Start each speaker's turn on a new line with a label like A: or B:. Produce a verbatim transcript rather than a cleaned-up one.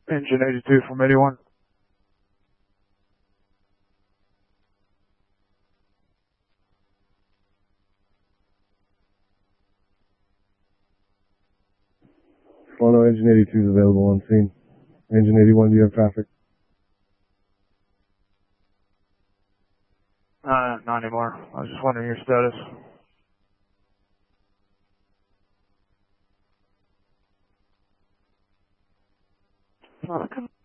A: Engine eighty-two from eighty-one.
B: Oh no, engine eighty-two is available on scene. Engine eighty-one, do you have traffic?
A: Uh, not anymore. I was just wondering your status. Okay.